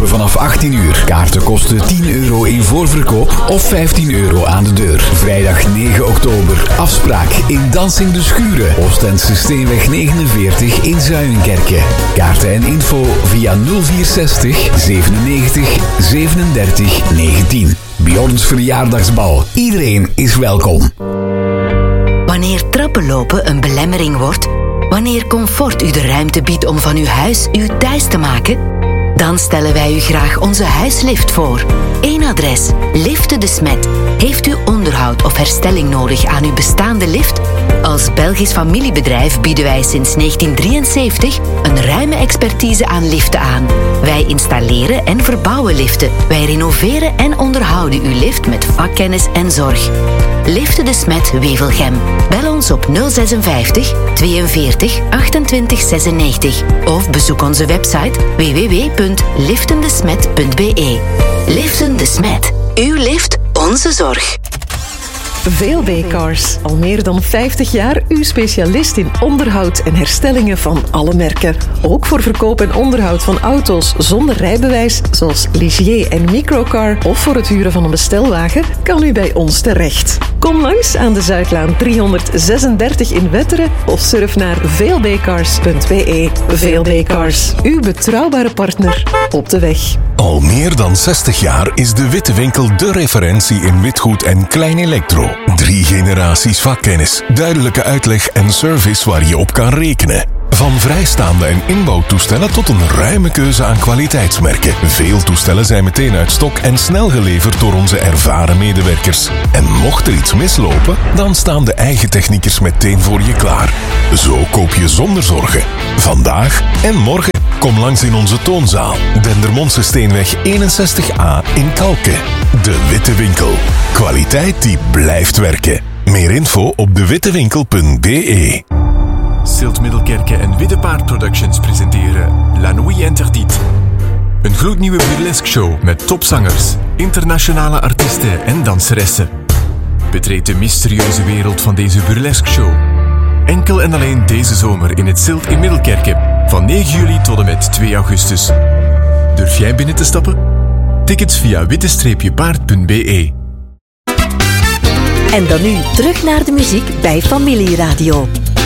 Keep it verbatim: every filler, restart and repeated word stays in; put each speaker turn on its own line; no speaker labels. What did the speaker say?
Open vanaf achttien uur. Kaarten kosten tien euro in voorverkoop of vijftien euro aan de deur. Vrijdag negen oktober. Afspraak in Dansing de Schuren. Oostendse Steenweg negenenveertig in Zuilenkerke. Kaarten en info via nul vierenzestig zevenennegentig zevenendertig negentien. Bjorns verjaardagsbal. Iedereen is welkom.
Wanneer trappenlopen een belemmering wordt, wanneer comfort u de ruimte biedt om van uw huis uw thuis te maken, dan stellen wij u graag onze huislift voor. Eén adres, Liften de Smet. Heeft u onderhoud of herstelling nodig aan uw bestaande lift? Als Belgisch familiebedrijf bieden wij sinds negentien drieënzeventig een ruime expertise aan liften aan. Wij installeren en verbouwen liften. Wij renoveren en onderhouden uw lift met vakkennis en zorg. Liften de Smet Wevelgem. Bel ons op nul zesenvijftig tweeënveertig achtentwintig zesennegentig of bezoek onze website w w w punt liftendesmet punt b e. Liften de Smet. Uw lift, onze zorg.
V L B Cars. Al meer dan vijftig jaar uw specialist in onderhoud en herstellingen van alle merken. Ook voor verkoop en onderhoud van auto's zonder rijbewijs, zoals Ligier en Microcar, of voor het huren van een bestelwagen, kan u bij ons terecht. Kom langs aan de Zuidlaan driehonderdzesendertig in Wetteren of surf naar v l b cars punt b e. V L B Cars, uw betrouwbare partner op de weg.
Al meer dan zestig jaar is de Witte Winkel de referentie in witgoed en klein elektro. Drie generaties vakkennis, duidelijke uitleg en service waar je op kan rekenen. Van vrijstaande en inbouwtoestellen tot een ruime keuze aan kwaliteitsmerken. Veel toestellen zijn meteen uit stok en snel geleverd door onze ervaren medewerkers. En mocht er iets mislopen, dan staan de eigen techniekers meteen voor je klaar. Zo koop je zonder zorgen. Vandaag en morgen. Kom langs in onze toonzaal. Dendermondse Steenweg eenenzestig A in Kalken. De Witte Winkel. Kwaliteit die blijft werken. Meer info op de witte winkel punt b e.
Silt Middelkerke en Witte Paard Productions presenteren La Nuit Interdite. Een gloednieuwe burlesque show met topzangers, internationale artiesten en danseressen. Betreed de mysterieuze wereld van deze burlesque show. Enkel en alleen deze zomer in het Silt in Middelkerke. Van negen juli tot en met twee augustus. Durf jij binnen te stappen? Tickets via witte paard punt b e.
En dan nu terug naar de muziek bij Familieradio.